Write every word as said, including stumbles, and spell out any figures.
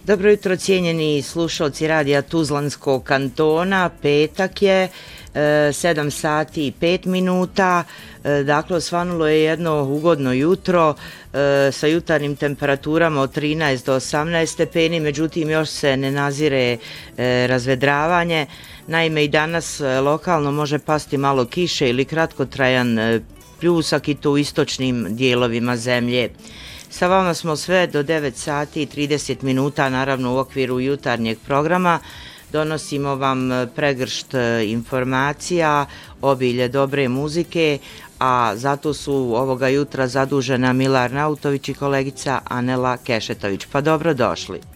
Dobro jutro, cijenjeni slušalci radija Tuzlanskog kantona. Petak je, sedam sati i pet minuta. Dakle, osvanulo je jedno ugodno jutro sa jutarnjim temperaturama od trinaest do osamnaest stepeni, međutim još se ne nazire razvedravanje. Naime, i danas lokalno može pasti malo kiše ili kratkotrajan pljusak i to u istočnim dijelovima zemlje. Sa vama smo sve do devet sati i trideset minuta, naravno u okviru jutarnjeg programa. Donosimo vam pregršt informacija, obilje dobre muzike, a zato su ovoga jutra zadužena Milar Nautović i kolegica Anela Kešetović. Pa dobro došli.